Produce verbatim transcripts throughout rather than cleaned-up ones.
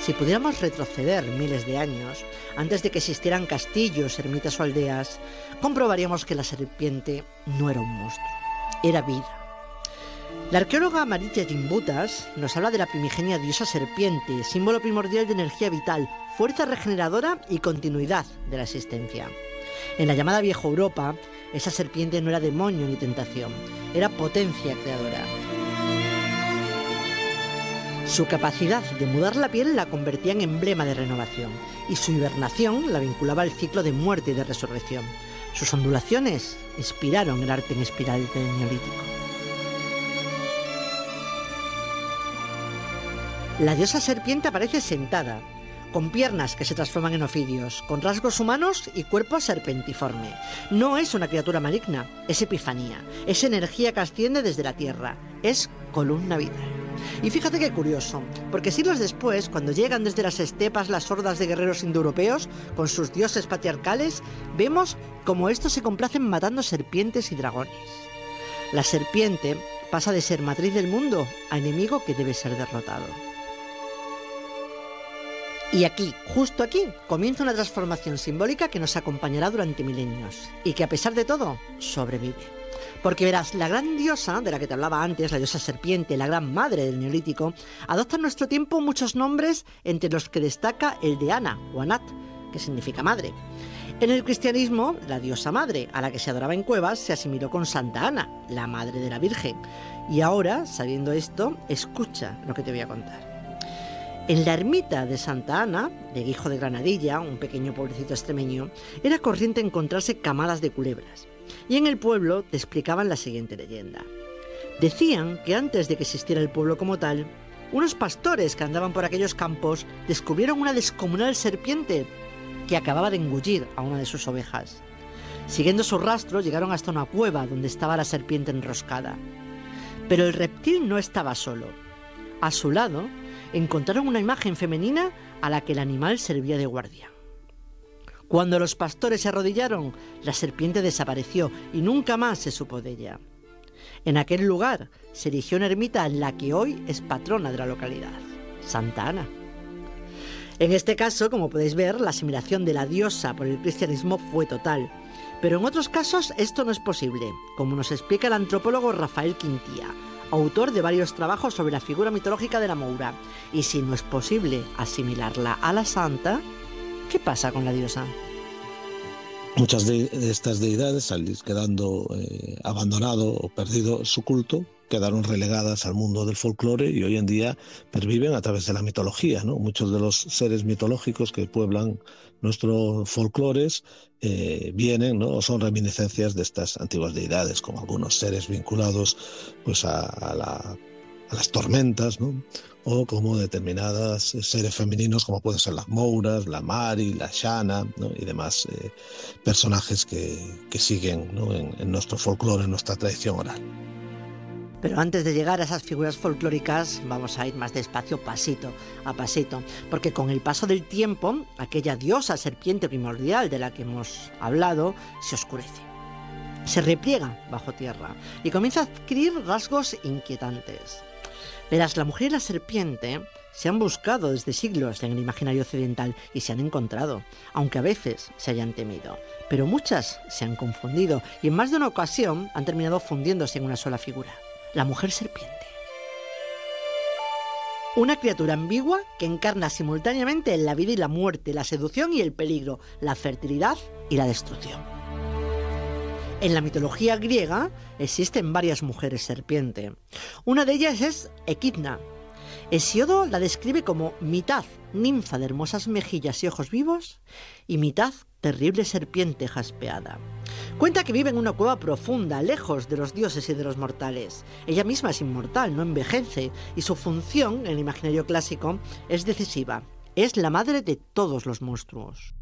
Si pudiéramos retroceder miles de años, antes de que existieran castillos, ermitas o aldeas, comprobaríamos que la serpiente no era un monstruo, era vida. La arqueóloga Maritia Gimbutas nos habla de la primigenia diosa serpiente, símbolo primordial de energía vital, fuerza regeneradora y continuidad de la existencia. En la llamada Vieja Europa, esa serpiente no era demonio ni tentación, era potencia creadora. Su capacidad de mudar la piel la convertía en emblema de renovación y su hibernación la vinculaba al ciclo de muerte y de resurrección. Sus ondulaciones inspiraron el arte en espiral del Neolítico. La diosa serpiente aparece sentada, con piernas que se transforman en ofidios, con rasgos humanos y cuerpo serpentiforme. No es una criatura maligna, es epifanía, es energía que asciende desde la tierra, es columna vital. Y fíjate qué curioso, porque siglos después, cuando llegan desde las estepas las hordas de guerreros indoeuropeos, con sus dioses patriarcales, vemos cómo estos se complacen matando serpientes y dragones. La serpiente pasa de ser matriz del mundo a enemigo que debe ser derrotado. Y aquí, justo aquí, comienza una transformación simbólica que nos acompañará durante milenios y que a pesar de todo, sobrevive. Porque verás, la gran diosa de la que te hablaba antes, la diosa serpiente, la gran madre del Neolítico, adopta en nuestro tiempo muchos nombres entre los que destaca el de Ana o Anat, que significa madre. En el cristianismo, la diosa madre, a la que se adoraba en cuevas, se asimiló con Santa Ana, la madre de la Virgen. Y ahora, sabiendo esto, escucha lo que te voy a contar. En la ermita de Santa Ana, de Guijo de Granadilla, un pequeño pueblecito extremeño, era corriente encontrarse camadas de culebras. Y en el pueblo te explicaban la siguiente leyenda. Decían que antes de que existiera el pueblo como tal, unos pastores que andaban por aquellos campos descubrieron una descomunal serpiente que acababa de engullir a una de sus ovejas. Siguiendo su rastro, llegaron hasta una cueva donde estaba la serpiente enroscada. Pero el reptil no estaba solo. A su lado, encontraron una imagen femenina a la que el animal servía de guardia. Cuando los pastores se arrodillaron, la serpiente desapareció y nunca más se supo de ella. En aquel lugar se erigió una ermita en la que hoy es patrona de la localidad, Santa Ana. En este caso, como podéis ver, la asimilación de la diosa por el cristianismo fue total. Pero en otros casos esto no es posible, como nos explica el antropólogo Rafael Quintía, autor de varios trabajos sobre la figura mitológica de la Moura. Y si no es posible asimilarla a la santa, ¿qué pasa con la diosa? Muchas de, de estas deidades, al ir quedando eh, abandonado o perdido su culto, quedaron relegadas al mundo del folclore y hoy en día perviven a través de la mitología, ¿no? Muchos de los seres mitológicos que pueblan nuestros folclores eh, vienen, ¿no? O son reminiscencias de estas antiguas deidades, como algunos seres vinculados pues, a, a, la, a las tormentas, ¿no? O como determinadas seres femeninos como pueden ser las Mouras, la Mari, la Xana, ¿no? Y demás eh, personajes que, que siguen, ¿no? en, en nuestro folclore, en nuestra tradición oral. Pero antes de llegar a esas figuras folclóricas vamos a ir más despacio, pasito a pasito, porque con el paso del tiempo aquella diosa serpiente primordial de la que hemos hablado se oscurece, se repliega bajo tierra y comienza a adquirir rasgos inquietantes. Verás, la mujer y la serpiente se han buscado desde siglos en el imaginario occidental y se han encontrado, aunque a veces se hayan temido. Pero muchas se han confundido y en más de una ocasión han terminado fundiéndose en una sola figura, la mujer serpiente. Una criatura ambigua que encarna simultáneamente la vida y la muerte, la seducción y el peligro, la fertilidad y la destrucción. En la mitología griega existen varias mujeres serpiente. Una de ellas es Equidna. Hesíodo la describe como mitad ninfa de hermosas mejillas y ojos vivos y mitad terrible serpiente jaspeada. Cuenta que vive en una cueva profunda, lejos de los dioses y de los mortales. Ella misma es inmortal, no envejece, y su función en el imaginario clásico es decisiva. Es la madre de todos los monstruos.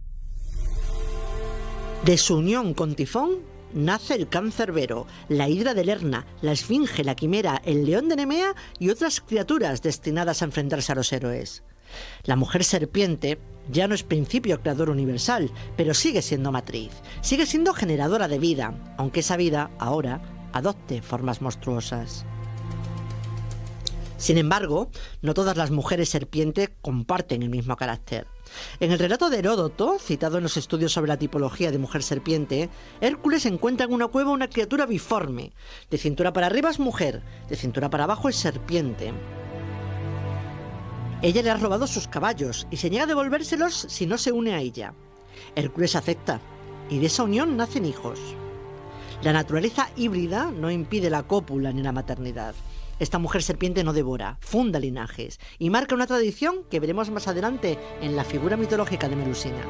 De su unión con Tifón nace el Cancerbero, la hidra de Lerna, la esfinge, la quimera, el león de Nemea y otras criaturas destinadas a enfrentarse a los héroes. La mujer serpiente ya no es principio creador universal, pero sigue siendo matriz, sigue siendo generadora de vida, aunque esa vida ahora adopte formas monstruosas. Sin embargo, no todas las mujeres serpiente comparten el mismo carácter. En el relato de Heródoto, citado en los estudios sobre la tipología de mujer serpiente, Hércules encuentra en una cueva una criatura biforme. De cintura para arriba es mujer, de cintura para abajo es serpiente. Ella le ha robado sus caballos y se niega a devolvérselos si no se une a ella. Hércules acepta, y de esa unión nacen hijos. La naturaleza híbrida no impide la cópula ni la maternidad. Esta mujer serpiente no devora, funda linajes y marca una tradición que veremos más adelante en la figura mitológica de Melusina.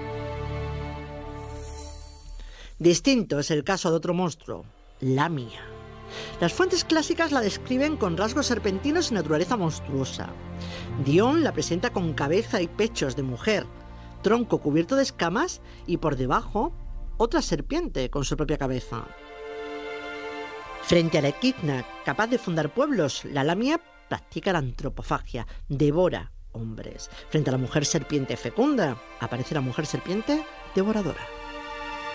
Distinto es el caso de otro monstruo, Lamia. Las fuentes clásicas la describen con rasgos serpentinos y naturaleza monstruosa. Dion la presenta con cabeza y pechos de mujer, tronco cubierto de escamas y por debajo otra serpiente con su propia cabeza. Frente a la equidna, capaz de fundar pueblos, la Lamia practica la antropofagia, devora hombres. Frente a la mujer serpiente fecunda, aparece la mujer serpiente devoradora.